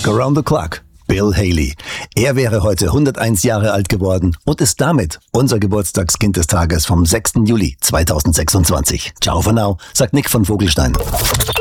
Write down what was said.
around the clock. Bill Haley. Er wäre heute 101 Jahre alt geworden und ist damit unser Geburtstagskind des Tages vom 6. Juli 2026. Ciao for now, sagt Nick von Vogelstein.